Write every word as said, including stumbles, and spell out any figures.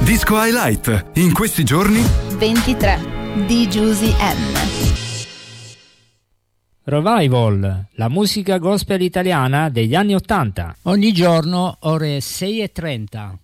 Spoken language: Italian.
Disco Highlight. In questi giorni ventitré di Giusy M. Revival, la musica gospel italiana degli anni ottanta. Ogni giorno ore sei e trenta.